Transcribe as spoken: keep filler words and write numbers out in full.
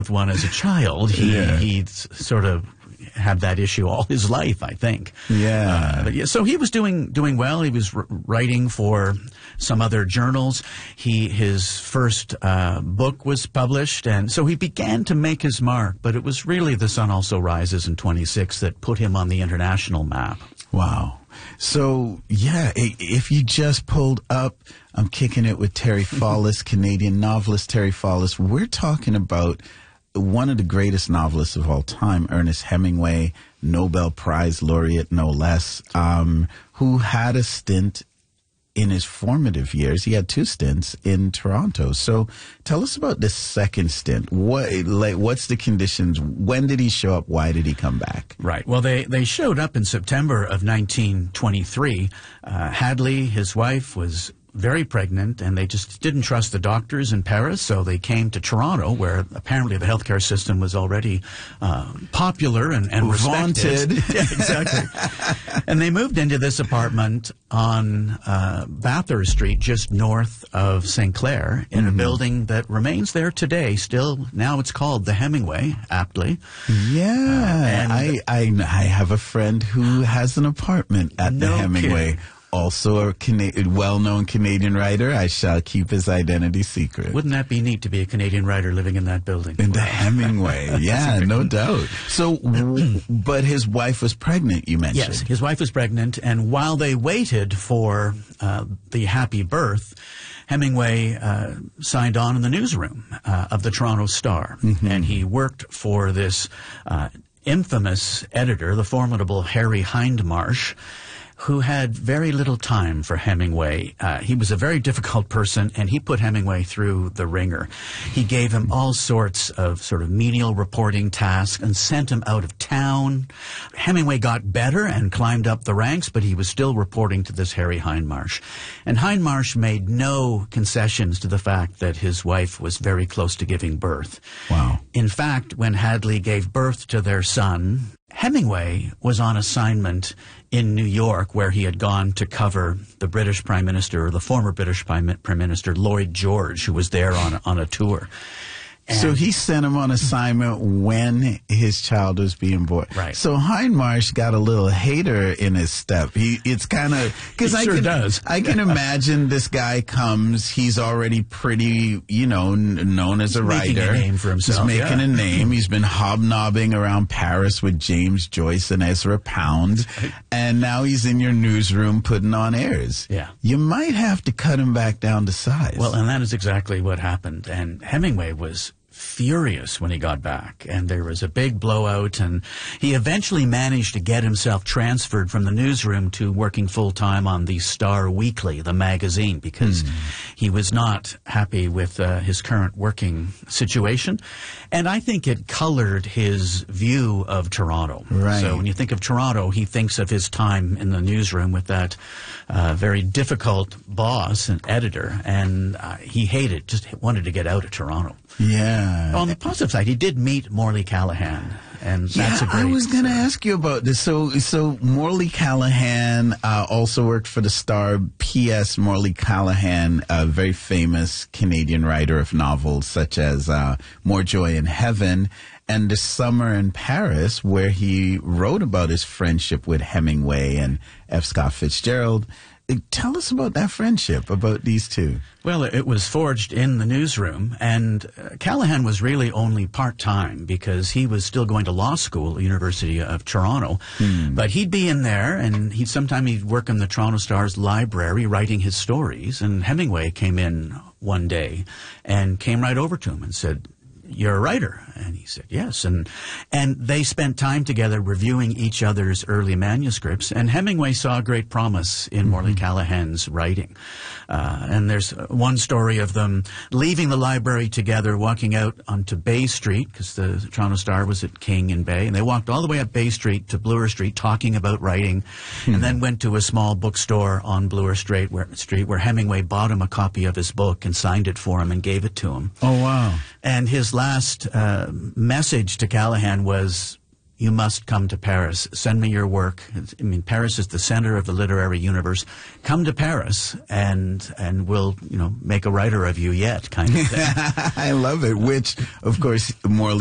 with one as a child. He, Yeah. he sort of had that issue all his life, I think. Yeah. Uh, but yeah. So he was doing doing well. He was r- writing for some other journals. He his first uh, book was published, and so he began to make his mark. But it was really The Sun Also Rises in twenty-six that put him on the international map. Wow. So, yeah, i- if you just pulled up, I'm Kicking It with Terry Fallis, Canadian novelist Terry Fallis. We're talking about one of the greatest novelists of all time, Ernest Hemingway, Nobel Prize laureate, no less, um, who had a stint in his formative years. He had two stints in Toronto. So tell us about this second stint. What, like, what's the conditions? When did he show up? Why did he come back? Right. Well, they, they showed up in September of nineteen twenty-three. Uh, Hadley, his wife, was very pregnant, and they just didn't trust the doctors in Paris, so they came to Toronto, where apparently the healthcare system was already uh, popular and, and respected. Vaunted. Yeah, exactly. And they moved into this apartment on uh, Bathurst Street, just north of Saint Clair, in mm-hmm. a building that remains there today. Still, now it's called the Hemingway, aptly. Yeah, uh, and I, I I have a friend who has an apartment at no the Hemingway. Kidding. Also a Cana- well-known Canadian writer. I shall keep his identity secret. Wouldn't that be neat to be a Canadian writer living in that building? In the Hemingway, yeah, no doubt. So, but his wife was pregnant, you mentioned. Yes, his wife was pregnant, and while they waited for uh, the happy birth, Hemingway uh, signed on in the newsroom uh, of the Toronto Star, mm-hmm. and he worked for this uh, infamous editor, the formidable Harry Hindmarsh, who had very little time for Hemingway. Uh, he was a very difficult person, and he put Hemingway through the ringer. He gave him all sorts of sort of menial reporting tasks and sent him out of town. Hemingway got better and climbed up the ranks, but he was still reporting to this Harry Hindmarsh. And Hindmarsh made no concessions to the fact that his wife was very close to giving birth. Wow. In fact, when Hadley gave birth to their son, Hemingway was on assignment in New York, where he had gone to cover the British Prime Minister, or the former British Prime, Prime Minister, Lloyd George, who was there on a, on a tour. And so he sent him on assignment when his child was being born. Right. So Hindmarsh got a little hater in his step. He, it's kind of because I sure can, does. I can imagine this guy comes. He's already pretty, you know, n- known as a He's writer. Making a name for himself. He's making yeah. a name. He's been hobnobbing around Paris with James Joyce and Ezra Pound, and now he's in your newsroom putting on airs. Yeah. You might have to cut him back down to size. Well, and that is exactly what happened. And Hemingway was furious when he got back, and there was a big blowout, and he eventually managed to get himself transferred from the newsroom to working full-time on the Star Weekly, the magazine, because mm. he was not happy with uh, his current working situation. And I think it colored his view of Toronto. Right. So when you think of Toronto, he thinks of his time in the newsroom with that uh, very difficult boss and editor, and uh, he hated, just wanted to get out of Toronto. Yeah. On the positive side, he did meet Morley Callahan, and that's yeah, a great... I was going to uh, ask you about this. So, so Morley Callahan uh, also worked for the Star. P S. Morley Callahan, a very famous Canadian writer of novels such as uh, More Joy in Heaven and The Summer in Paris, where he wrote about his friendship with Hemingway and F. Scott Fitzgerald. Tell us about that friendship, about these two. Well, it was forged in the newsroom, and uh, Callahan was really only part-time because he was still going to law school at the University of Toronto. Hmm. But he'd be in there, and he'd sometimes he'd work in the Toronto Star's library writing his stories, and Hemingway came in one day and came right over to him and said, "You're a writer?" And he said, "Yes." And and they spent time together reviewing each other's early manuscripts, and Hemingway saw great promise in mm-hmm. Morley Callahan's writing. Uh, and there's one story of them leaving the library together, walking out onto Bay Street, because the Toronto Star was at King and Bay, and they walked all the way up Bay Street to Bloor Street talking about writing, mm-hmm. and then went to a small bookstore on Bloor Street where, Street where Hemingway bought him a copy of his book and signed it for him and gave it to him. Oh, wow. And his last uh, message to Callahan was, you must come to Paris. Send me your work. I mean, Paris is the center of the literary universe. Come to Paris, and and we'll, you know, make a writer of you yet, kind of thing. I love it, which, of course, more